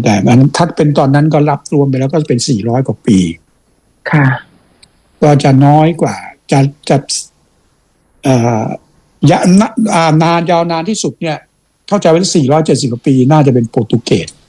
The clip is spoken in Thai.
แต่มันถ้าเป็นตอนนั้นก็รับรวมไปแล้วก็เป็น400 กว่าปีค่ะก็จะน้อยกว่าจะนานยาวนานที่สุดเนี่ยเข้าใจว่า470 กว่าปีน่าจะเป็นโปรตุเกส